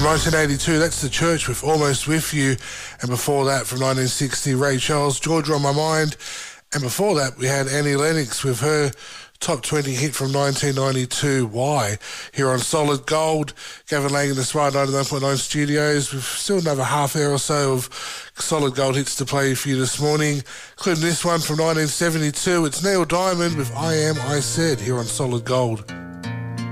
From 1982, that's The Church with Almost With You. And before that, from 1960, Ray Charles, Georgia on My Mind. And before that, we had Annie Lennox with her top 20 hit from 1992, Why? Here on Solid Gold. Gavin Lang in the Smart 99.9 studios. We've still another half hour or so of Solid Gold hits to play for you this morning, including this one from 1972. It's Neil Diamond with I Am, I Said, here on Solid Gold.